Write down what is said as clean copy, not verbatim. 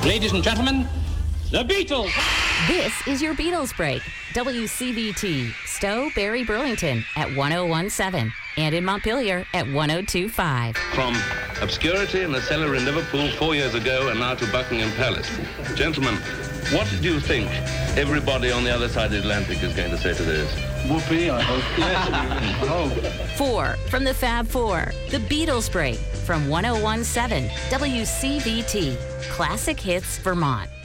Ladies and gentlemen, the Beatles. This is your Beatles break. WCVT, Stowe, Barry, Burlington at 1017 and in Montpelier at 1025. From obscurity in a cellar in Liverpool 4 years ago and now to Buckingham Palace. Gentlemen, what do you think everybody on the other side of the Atlantic is going to say to this? Whoopee, I hope. Yes, I hope. 4 from the Fab Four, the Beatles break from 1017 WCVT, Classic Hits, Vermont.